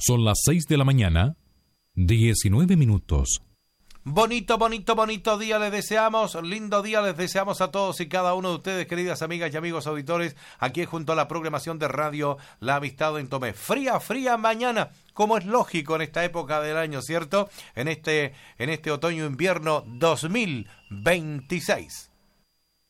Son las 6 de la mañana, 19 minutos. Bonito día les deseamos, lindo día les deseamos a todos y cada uno de ustedes, queridas amigas y amigos auditores, aquí junto a la programación de radio La Amistad en Tomé. Fría mañana, como es lógico en esta época del año, ¿cierto? En este otoño-invierno 2026.